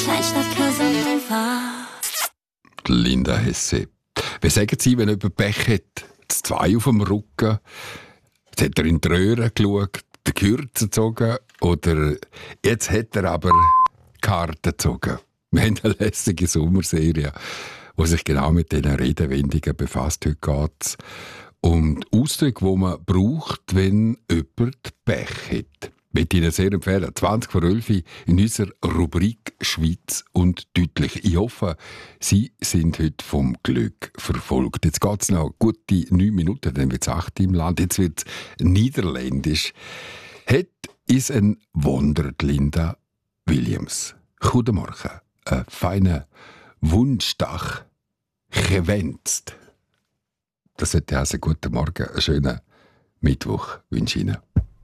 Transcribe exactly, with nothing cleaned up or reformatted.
Kleinstadt Kösenhofer. Linda Hesse. Wie sagen Sie, wenn jemand Pech hat? Das Zwei auf dem Rücken? Jetzt hat er in die Röhre geschaut, den Kürzer gezogen oder jetzt hat er aber Karten gezogen. Wir haben eine lässige Sommerserie, die sich genau mit diesen Redewendungen befasst. Heute geht es um die Ausdrücke, die man braucht, wenn jemand Pech hat. Ich möchte Ihnen sehr empfehlen, zwanzig vor elf in unserer Rubrik «Schweiz und deutlich». Ich hoffe, Sie sind heute vom Glück verfolgt. Jetzt geht es noch gute neun Minuten, dann wird es acht im Land. Jetzt wird es niederländisch. Hat ist ein wondert Linda Williams. Guten Morgen. Ein feiner Wunschdach gewenst. Das sollte heißen, guten Morgen, einen schönen Mittwoch wünsche ich Ihnen.